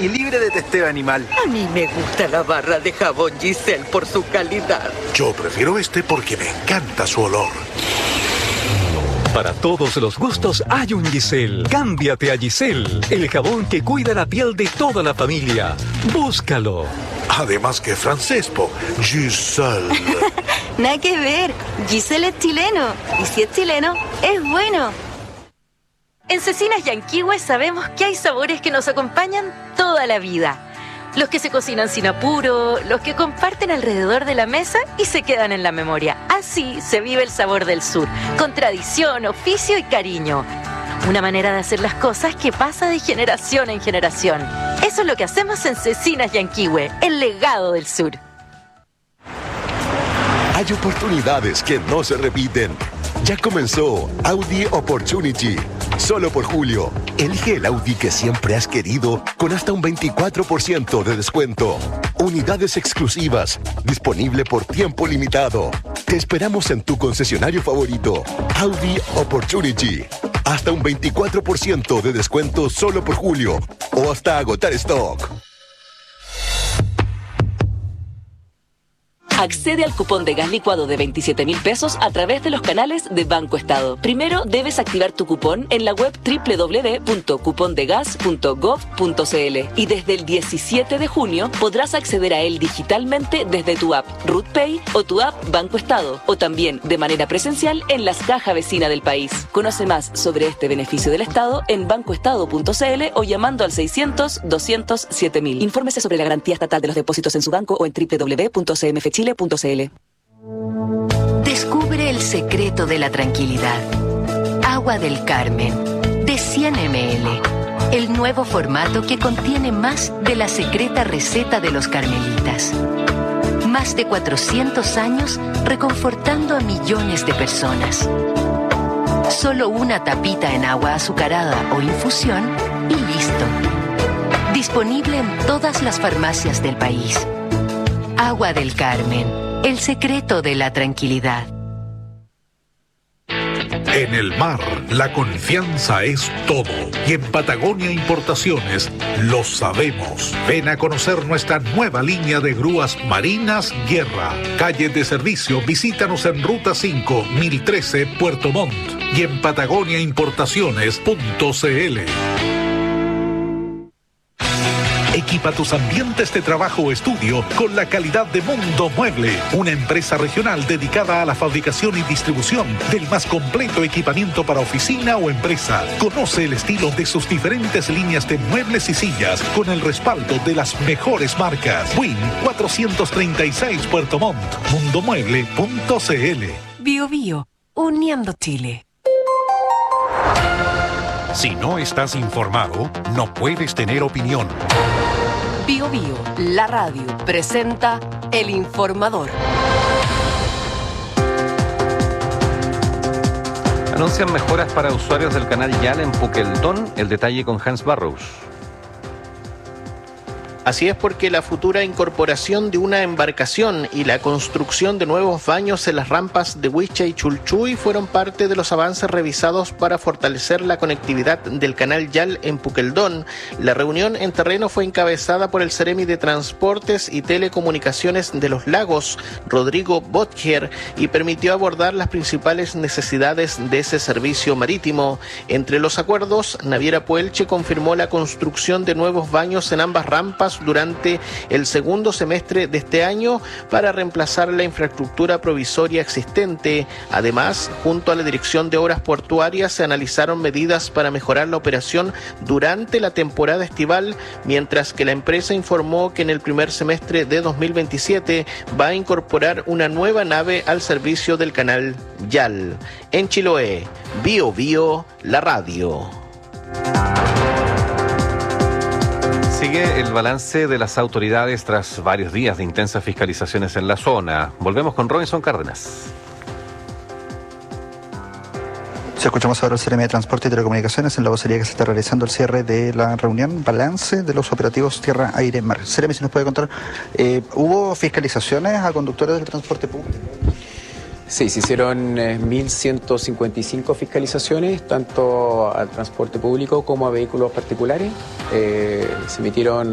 y libre de testeo animal. A mí me gusta la barra de jabón Giselle por su calidad. Yo prefiero este porque me encanta su olor. Para todos los gustos hay un Giselle. Cámbiate a Giselle, el jabón que cuida la piel de toda la familia. Búscalo. Además que francés, po. Giselle. Nada que ver. Giselle es chileno. Y si es chileno, es bueno. En Cecinas Yanquihue sabemos que hay sabores que nos acompañan toda la vida. Los que se cocinan sin apuro, los que comparten alrededor de la mesa y se quedan en la memoria. Así se vive el sabor del sur, con tradición, oficio y cariño. Una manera de hacer las cosas que pasa de generación en generación. Eso es lo que hacemos en Cecinas Yanquihue, el legado del sur. Hay oportunidades que no se repiten. Ya comenzó Audi Opportunity. Solo por julio, elige el Audi que siempre has querido con hasta un 24% de descuento. Unidades exclusivas, disponible por tiempo limitado. Te esperamos en tu concesionario favorito. Audi Opportunity. Hasta un 24% de descuento solo por julio o hasta agotar stock. Accede al cupón de gas licuado de 27.000 pesos a través de los canales de Banco Estado. Primero, debes activar tu cupón en la web www.cupondegas.gov.cl y desde el 17 de junio podrás acceder a él digitalmente desde tu app RootPay o tu app Banco Estado, o también de manera presencial en las cajas vecinas del país. Conoce más sobre este beneficio del Estado en bancoestado.cl o llamando al 600-200-7000. Infórmese sobre la garantía estatal de los depósitos en su banco o en www.cmfchile.cl. Descubre el secreto de la tranquilidad. Agua del Carmen, de 100 ml. El nuevo formato que contiene más de la secreta receta de los carmelitas. Más de 400 años reconfortando a millones de personas. Solo una tapita en agua azucarada o infusión y listo. Disponible en todas las farmacias del país. Agua del Carmen, el secreto de la tranquilidad. En el mar, la confianza es todo. Y en Patagonia Importaciones lo sabemos. Ven a conocer nuestra nueva línea de grúas marinas Guerra. Calle de servicio, visítanos en Ruta 5, 1013, Puerto Montt. Y en patagoniaimportaciones.cl. Equipa tus ambientes de trabajo o estudio con la calidad de Mundo Mueble, una empresa regional dedicada a la fabricación y distribución del más completo equipamiento para oficina o empresa. Conoce el estilo de sus diferentes líneas de muebles y sillas con el respaldo de las mejores marcas. Win 436 Puerto Montt, mundomueble.cl. Bio Bio, uniendo Chile. Si no estás informado, no puedes tener opinión. Bio Bio, la radio, presenta El Informador. Anuncian mejoras para usuarios del canal YAL en Puqueldón. El detalle con Hans Barrows. Así es, porque la futura incorporación de una embarcación y la construcción de nuevos baños en las rampas de Huicha y Chulchuy fueron parte de los avances revisados para fortalecer la conectividad del canal YAL en Puqueldón. La reunión en terreno fue encabezada por el Seremi de Transportes y Telecomunicaciones de los Lagos, Rodrigo Botger, y permitió abordar las principales necesidades de ese servicio marítimo. Entre los acuerdos, Naviera Puelche confirmó la construcción de nuevos baños en ambas rampas durante el segundo semestre de este año para reemplazar la infraestructura provisoria existente. Además, junto a la Dirección de Obras Portuarias se analizaron medidas para mejorar la operación durante la temporada estival, mientras que la empresa informó que en el primer semestre de 2027 va a incorporar una nueva nave al servicio del canal YAL. En Chiloé, Bio Bio, la radio. Sigue el balance de las autoridades tras varios días de intensas fiscalizaciones en la zona. Volvemos con Robinson Cárdenas. Si escuchamos ahora el CRM de Transporte y Telecomunicaciones en la vocería que se está realizando el cierre de la reunión, balance de los operativos Tierra, Aire, Mar. CRM, si nos puede contar, ¿hubo fiscalizaciones a conductores del transporte público? Sí, se hicieron 1.155 fiscalizaciones, tanto al transporte público como a vehículos particulares. Se emitieron